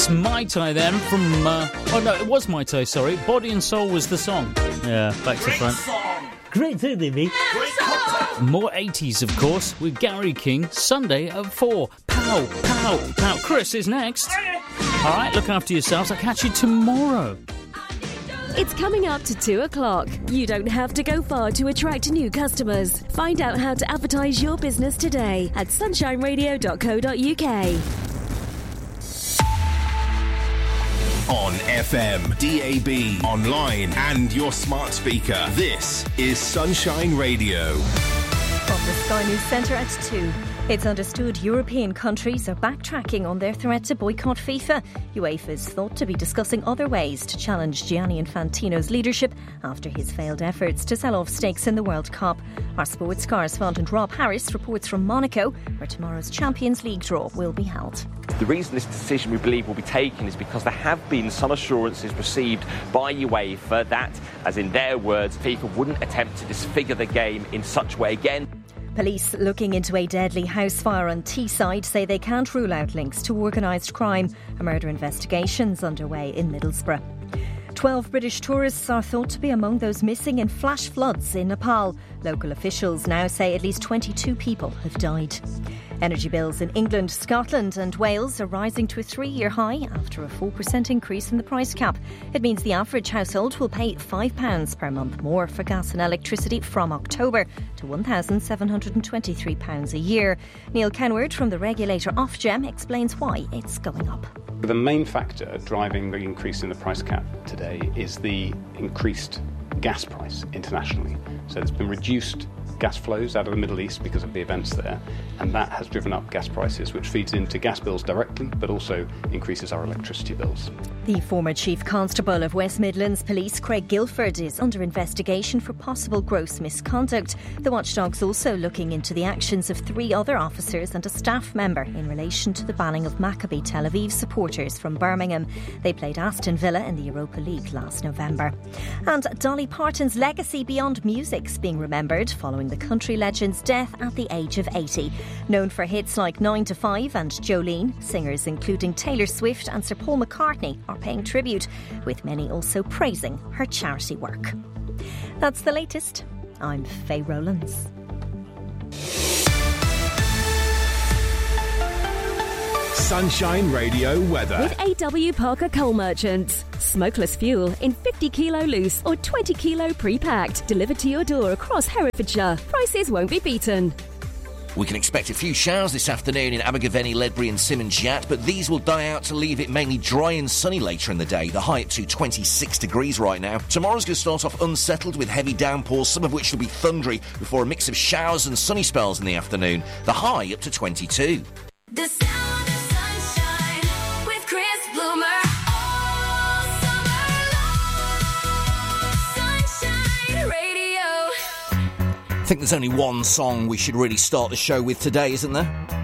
It's Mai Tai then from... it was Mai Tai, sorry. Body and Soul was the song. Yeah, back to front. Great song, Libby. More 80s, of course, with Gary King, Sunday at 4. Pow, pow, pow. Chris is next. All right, look after yourselves. I'll catch you tomorrow. It's coming up to 2 o'clock. You don't have to go far to attract new customers. Find out how to advertise your business today at sunshineradio.co.uk. On FM, DAB, online and your smart speaker. This is Sunshine Radio. From the Sky News Centre at 2. It's understood European countries are backtracking on their threat to boycott FIFA. UEFA is thought to be discussing other ways to challenge Gianni Infantino's leadership after his failed efforts to sell off stakes in the World Cup. Our sports correspondent Rob Harris reports from Monaco, where tomorrow's Champions League draw will be held. The reason this decision we believe will be taken is because there have been some assurances received by UEFA that, as in their words, FIFA wouldn't attempt to disfigure the game in such way again. Police looking into a deadly house fire on Teesside say they can't rule out links to organised crime. A murder investigation's underway in Middlesbrough. 12 British tourists are thought to be among those missing in flash floods in Nepal. Local officials now say at least 22 people have died. Energy bills in England, Scotland and Wales are rising to a 3-year high after a 4% increase in the price cap. It means the average household will pay £5 per month more for gas and electricity from October to £1,723 a year. Neil Kenward from the regulator Ofgem explains why it's going up. The main factor driving the increase in the price cap today is the increased gas price internationally. So there's been reduced gas flows out of the Middle East because of the events there, and that has driven up gas prices, which feeds into gas bills directly, but also increases our electricity bills. The former Chief Constable of West Midlands Police, Craig Guilford, is under investigation for possible gross misconduct. The watchdog's also looking into the actions of 3 other officers and a staff member in relation to the banning of Maccabi Tel Aviv supporters from Birmingham. They played Aston Villa in the Europa League last November. And Dolly Parton's legacy beyond music's being remembered following the country legend's death at the age of 80. Known for hits like 9 to 5 and Jolene, singers including Taylor Swift and Sir Paul McCartney are paying tribute, with many also praising her charity work. That's the latest. I'm Faye Rowlands. Sunshine Radio weather. With AW Parker Coal Merchants. Smokeless fuel in 50 kilo loose or 20 kilo pre-packed. Delivered to your door across Herefordshire. Prices won't be beaten. We can expect a few showers this afternoon in Abergavenny, Ledbury and Simmons Yat, but these will die out to leave it mainly dry and sunny later in the day. The high up to 26 degrees right now. Tomorrow's going to start off unsettled with heavy downpours, some of which will be thundery, before a mix of showers and sunny spells in the afternoon. The high up to 22. The sound of sunshine with Chris Bloomer. All summer long. Sunshine Radio. I think there's only one song we should really start the show with today, isn't there?